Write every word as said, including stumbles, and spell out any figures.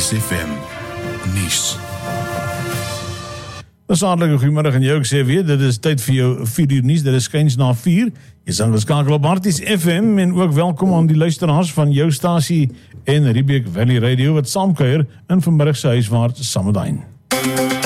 Harties F M nuus. Dis hartlike goeiemiddag en jou, ek sê weer, dit is tyd vir jou vier uur nuus, dit is skuins na vier. Jy sal geskakel op Harties F M en ook welkom aan die luisteraars van jou stasie en Riebeek Valley Radio wat saamkuier in vanmiddag se huiswaarts Samedain.